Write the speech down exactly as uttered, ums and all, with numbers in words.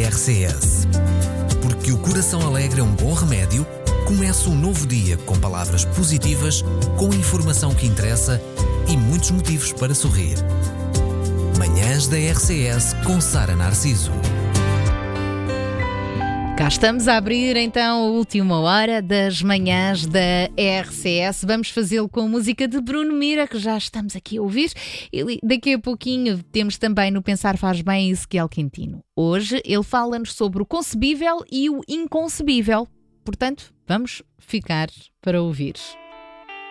R C S. Porque o coração alegre é um bom remédio, começa um novo dia com palavras positivas, com informação que interessa e muitos motivos para sorrir. Manhãs da R C S com Sara Narciso. Cá estamos a abrir então a última hora das manhãs da R C S. Vamos fazê-lo com a música de Bruno Mira, que já estamos aqui a ouvir. E daqui a pouquinho temos também no Pensar Faz Bem Ezequiel Quintino. Hoje ele fala-nos sobre o concebível e o inconcebível. Portanto, vamos ficar para ouvir.